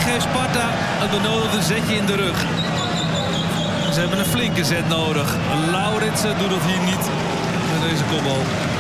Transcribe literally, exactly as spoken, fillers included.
geeft Sparta een benodigde zetje in de rug. Ze hebben een flinke zet nodig. Lauritsen doet dat hier niet met deze kopbal.